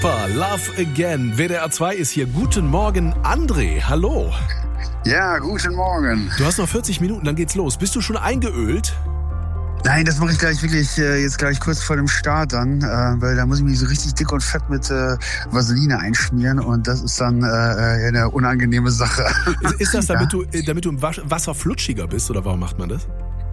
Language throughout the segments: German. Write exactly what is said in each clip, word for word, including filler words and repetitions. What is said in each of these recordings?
Love Again. W D R zwei ist hier. Guten Morgen, André. Hallo. Ja, guten Morgen. Du hast noch vierzig Minuten, dann geht's los. Bist du schon eingeölt? Nein, das mache ich gleich wirklich äh, jetzt gleich kurz vor dem Start dann, äh, weil da muss ich mich so richtig dick und fett mit äh, Vaseline einschmieren und das ist dann äh, eine unangenehme Sache. Ist, ist das, damit, ja? du, damit du im Wasser flutschiger bist oder warum macht man das?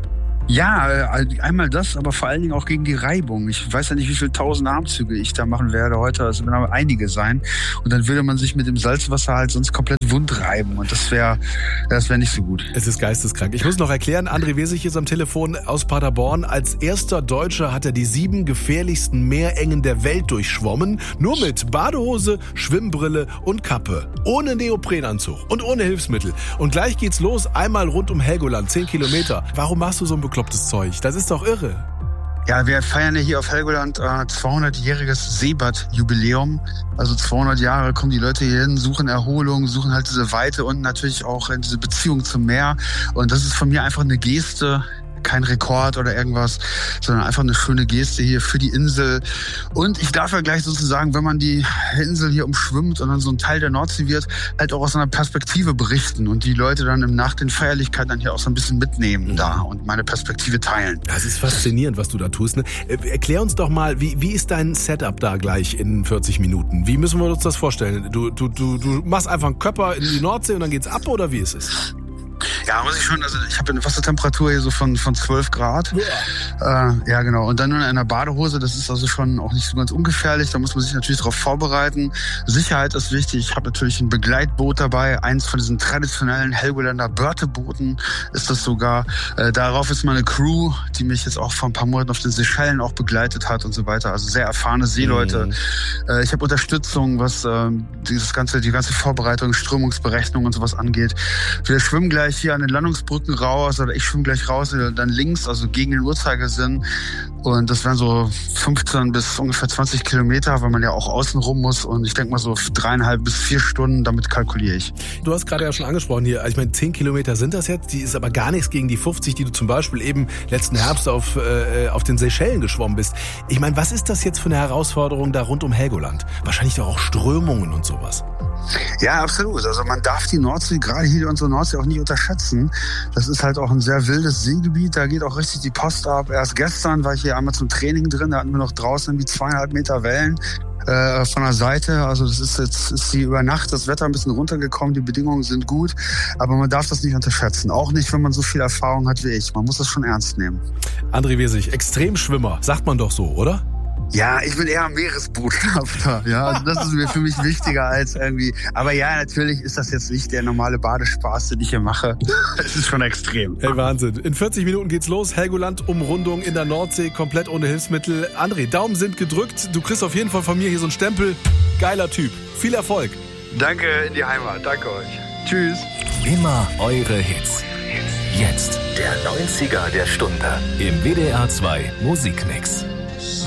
Ja, einmal das, aber vor allen Dingen auch gegen die Reibung. Ich weiß ja nicht, wie viele tausend Armzüge ich da machen werde heute. Also werden aber einige sein. Und dann würde man sich mit dem Salzwasser halt sonst komplett wund reiben. Und das wäre das wäre nicht so gut. Es ist geisteskrank. Ich muss noch erklären, André Wesig ist am Telefon aus Paderborn. Als erster Deutscher hat er die sieben gefährlichsten Meerengen der Welt durchschwommen. Nur mit Badehose, Schwimmbrille und Kappe. Ohne Neoprenanzug und ohne Hilfsmittel. Und gleich geht's los. Einmal rund um Helgoland, zehn Kilometer. Warum machst du so ein beklopptes Zeug? Das ist doch irre. Ja, wir feiern ja hier auf Helgoland äh, zweihundertjähriges Seebad-Jubiläum. Also zweihundert Jahre kommen die Leute hier hin, suchen Erholung, suchen halt diese Weite und natürlich auch diese Beziehung zum Meer. Und das ist von mir einfach eine Geste, kein Rekord oder irgendwas, sondern einfach eine schöne Geste hier für die Insel. Und ich darf ja gleich sozusagen, wenn man die Insel hier umschwimmt und dann so ein Teil der Nordsee wird, halt auch aus einer Perspektive berichten und die Leute dann im Nach den Feierlichkeiten dann hier auch so ein bisschen mitnehmen da und meine Perspektive teilen. Das ist faszinierend, was du da tust. Ne? Erklär uns doch mal, wie, wie ist dein Setup da gleich in vierzig Minuten? Wie müssen wir uns das vorstellen? Du, du, du, du machst einfach einen Körper in die Nordsee und dann geht's ab oder wie ist es? Ja, muss ich schon, also ich habe eine Wassertemperatur hier so von, von zwölf Grad. Ja. Äh, ja, genau. Und dann nur in einer Badehose, das ist also schon auch nicht so ganz ungefährlich. Da muss man sich natürlich darauf vorbereiten. Sicherheit ist wichtig. Ich habe natürlich ein Begleitboot dabei. Eins von diesen traditionellen Helgolander Börtebooten ist das sogar. Äh, darauf ist meine Crew, die mich jetzt auch vor ein paar Monaten auf den Seychellen auch begleitet hat und so weiter. Also sehr erfahrene Seeleute. Mhm. Äh, ich habe Unterstützung, was äh, dieses ganze, die ganze Vorbereitung, Strömungsberechnung und sowas angeht. Wir schwimmen gleich hier an den Landungsbrücken raus, oder ich schwimme gleich raus, dann links, also gegen den Uhrzeigersinn. Und das wären so fünfzehn bis ungefähr zwanzig Kilometer, weil man ja auch außen rum muss. Und ich denke mal so dreieinhalb bis vier Stunden, damit kalkuliere ich. Du hast gerade ja schon angesprochen hier, ich meine, zehn Kilometer sind das jetzt, die ist aber gar nichts gegen die fünfzig, die du zum Beispiel eben letzten Herbst auf, äh, auf den Seychellen geschwommen bist. Ich meine, was ist das jetzt für eine Herausforderung da rund um Helgoland? Wahrscheinlich doch auch Strömungen und sowas. Ja, absolut. Also man darf die Nordsee, gerade hier unsere Nordsee, auch nicht unterschätzen. Das ist halt auch ein sehr wildes Seegebiet. Da geht auch richtig die Post ab. Erst gestern war ich hier einmal zum Training drin. Da hatten wir noch draußen irgendwie zweieinhalb Meter Wellen äh, von der Seite. Also das ist jetzt ist die über Nacht das Wetter ein bisschen runtergekommen. Die Bedingungen sind gut. Aber man darf das nicht unterschätzen. Auch nicht, wenn man so viel Erfahrung hat wie ich. Man muss das schon ernst nehmen. André Wesig, Extremschwimmer, sagt man doch so, oder? Ja, ich bin eher Meeresbotschafter. Ja, also das ist mir für mich wichtiger als irgendwie. Aber ja, natürlich ist das jetzt nicht der normale Badespaß, den ich hier mache. Es ist schon extrem. Hey, Wahnsinn. In vierzig Minuten geht's los. Helgoland, Umrundung in der Nordsee, komplett ohne Hilfsmittel. André, Daumen sind gedrückt. Du kriegst auf jeden Fall von mir hier so einen Stempel. Geiler Typ. Viel Erfolg. Danke in die Heimat. Danke euch. Tschüss. Immer eure Hits. Jetzt der neunziger der Stunde im W D R zwei Musikmix.